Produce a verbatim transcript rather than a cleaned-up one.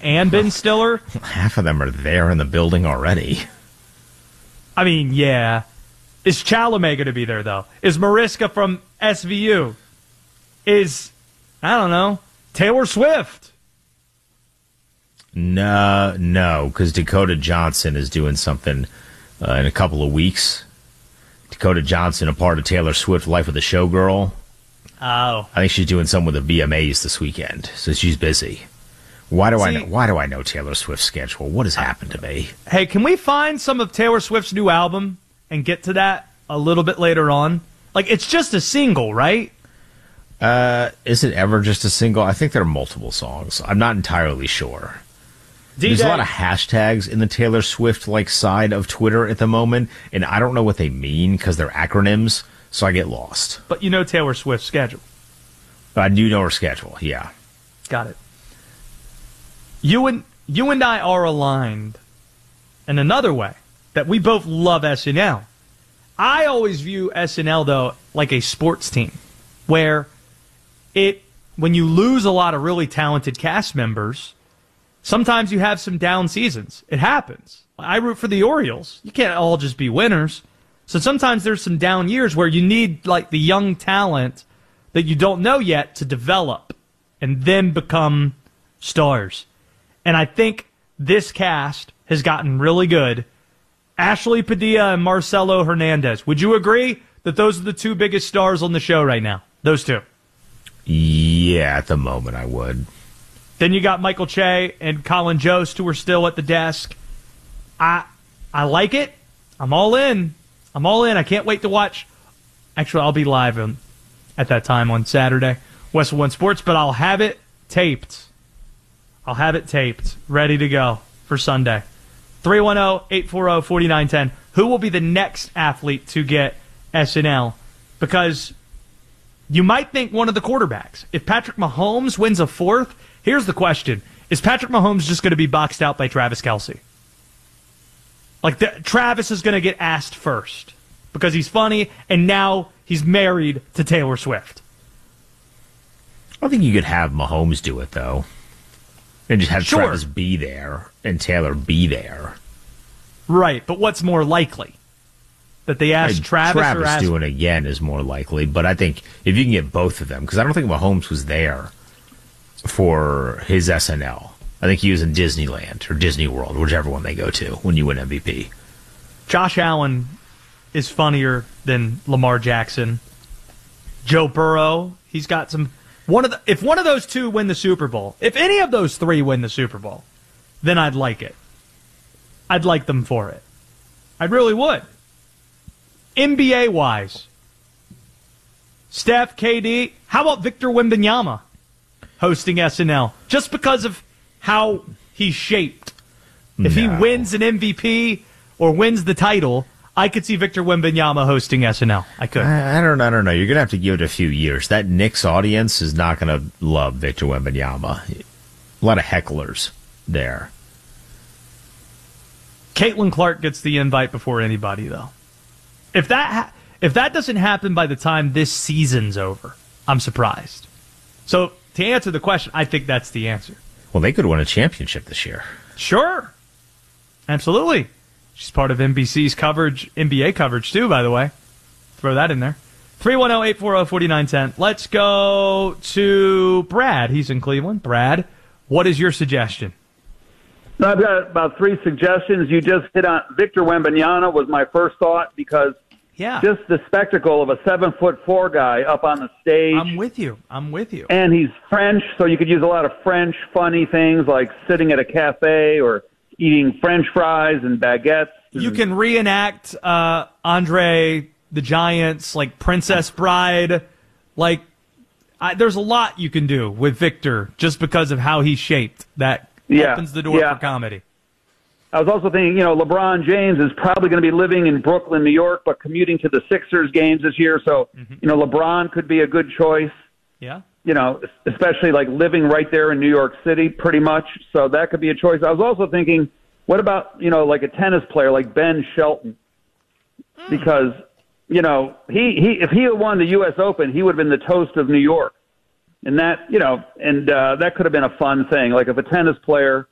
and Ben Stiller. Half of them are there in the building already. I mean, yeah. Is Chalamet going to be there, though? Is Mariska from S V U? Is, I don't know, Taylor Swift? No, no, because Dakota Johnson is doing something uh, in a couple of weeks. Dakota Johnson, a part of Taylor Swift Life of the Showgirl. Oh. I think she's doing some with the V M As this weekend, so she's busy. Why do See, I know? Why do I know Taylor Swift's schedule? What has happened to me? Hey, can we find some of Taylor Swift's new album and get to that a little bit later on? Like, it's just a single, right? Uh, is it ever just a single? I think there are multiple songs. I'm not entirely sure. D J. There's a lot of hashtags in the Taylor Swift like side of Twitter at the moment, and I don't know what they mean because they're acronyms, so I get lost. But you know Taylor Swift's schedule. I do know her schedule, yeah. Got it. You and you and I are aligned in another way, that we both love S N L. I always view S N L, though, like a sports team, where it when you lose a lot of really talented cast members, sometimes you have some down seasons. It happens. I root for the Orioles. You can't all just be winners. So sometimes there's some down years where you need like the young talent that you don't know yet to develop and then become stars. And I think this cast has gotten really good. Ashley Padilla and Marcelo Hernandez. Would you agree that those are the two biggest stars on the show right now? Those two. Yeah, at the moment I would. Then you got Michael Che and Colin Jost, who are still at the desk. I I like it. I'm all in. I'm all in. I can't wait to watch. Actually, I'll be live on, at that time on Saturday, Westwood One Sports, but I'll have it taped. I'll have it taped, ready to go for Sunday. three one zero, eight four zero, four nine one zero. Who will be the next athlete to get S N L? Because you might think one of the quarterbacks. If Patrick Mahomes wins a fourth, here's the question. Is Patrick Mahomes just going to be boxed out by Travis Kelce? Like, the, Travis is going to get asked first because he's funny, and now he's married to Taylor Swift. I think you could have Mahomes do it, though. And just have Sure. Travis be there and Taylor be there. Right, but what's more likely? That they ask I'd, Travis, Travis or ask... doing it again is more likely, but I think if you can get both of them, because I don't think Mahomes was there for his S N L. I think he was in Disneyland or Disney World, whichever one they go to when you win M V P. Josh Allen is funnier than Lamar Jackson. Joe Burrow, he's got some... One of the, if one of those two win the Super Bowl, if any of those three win the Super Bowl, then I'd like it. I'd like them for it. I really would. N B A-wise, Steph, K D, how about Victor Wembanyama hosting S N L? Just because of how he's shaped. If No. he wins an M V P or wins the title, I could see Victor Wembanyama hosting S N L. I could. I, I don't. I don't know. You're gonna have to give it a few years. That Knicks audience is not gonna love Victor Wembanyama. A lot of hecklers there. Caitlin Clark gets the invite before anybody, though. If that ha- if that doesn't happen by the time this season's over, I'm surprised. So to answer the question, I think that's the answer. Well, they could win a championship this year. Sure, absolutely. She's part of N B C's coverage, N B A coverage too, by the way. Throw that in there. three one zero, eight four zero, four nine one zero. Let's go to Brad. He's in Cleveland. Brad, what is your suggestion? I've got about three suggestions. You just hit on Victor Wembanyama was my first thought because yeah. just the spectacle of a seven foot four guy up on the stage. I'm with you. I'm with you. And he's French, so you could use a lot of French funny things like sitting at a cafe or eating French fries and baguettes. You can reenact uh, Andre the Giant's like Princess Bride. Like, I, there's a lot you can do with Victor just because of how he's shaped. That yeah, opens the door yeah. for comedy. I was also thinking, you know, LeBron James is probably going to be living in Brooklyn, New York, but commuting to the Sixers games this year. So, mm-hmm. you know, LeBron could be a good choice. Yeah. You know, especially like living right there in New York City, pretty much. So that could be a choice. I was also thinking, what about, you know, like a tennis player like Ben Shelton? Mm. Because, you know, he, he if he had won the U S Open, he would have been the toast of New York. And that, you know, and uh, that could have been a fun thing. Like if a tennis player